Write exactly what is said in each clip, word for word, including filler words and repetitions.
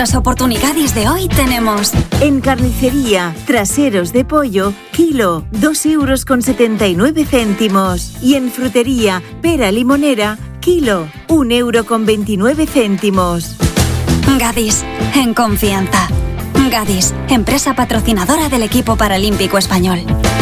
nuestras oportunidades de hoy tenemos... En carnicería, traseros de pollo, kilo, dos euros con setenta y nueve céntimos. Y en frutería, pera limonera, kilo, un euro con veintinueve céntimos. Gadis, en confianza. Gadis, empresa patrocinadora del equipo paralímpico español.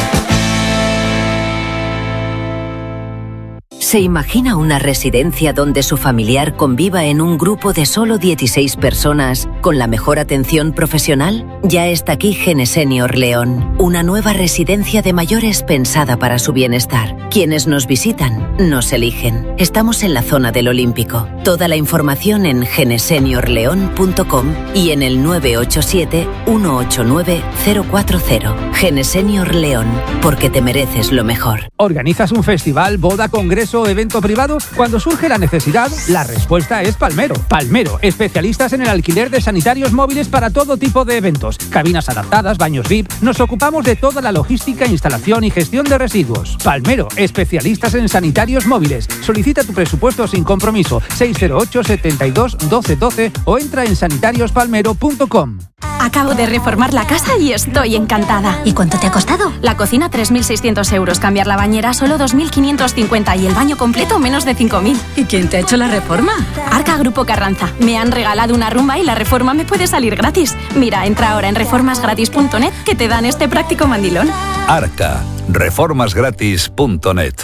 ¿Se imagina una residencia donde su familiar conviva en un grupo de solo dieciséis personas con la mejor atención profesional? Ya está aquí Genesenior León, una nueva residencia de mayores pensada para su bienestar. Quienes nos visitan nos eligen. Estamos en la zona del Olímpico. Toda la información en genesenior león punto com y en el nueve ocho siete, uno ocho nueve, cero cuatro cero. Genesenior León, porque te mereces lo mejor. ¿Organizas un festival, boda, congreso o evento privado? Cuando surge la necesidad, la respuesta es Palmero. Palmero, especialistas en el alquiler de sanitarios móviles para todo tipo de eventos. Cabinas adaptadas, baños V I P. Nos ocupamos de toda la logística, instalación y gestión de residuos. Palmero, especialistas en sanitarios móviles. Solicita tu presupuesto sin compromiso. seis cero ocho, setenta y dos, doce doce o entra en sanitarios palmero punto com. Acabo de reformar la casa y estoy encantada. ¿Y cuánto te ha costado? La cocina tres mil seiscientos euros, cambiar la bañera solo dos mil quinientos cincuenta y el baño completo menos de cinco mil. ¿Y quién te ha hecho la reforma? Arca Grupo Carranza. Me han regalado una rumba y la reforma me puede salir gratis. Mira, entra ahora en reformas gratis punto net que te dan este práctico mandilón. Arca, reformas gratis punto net.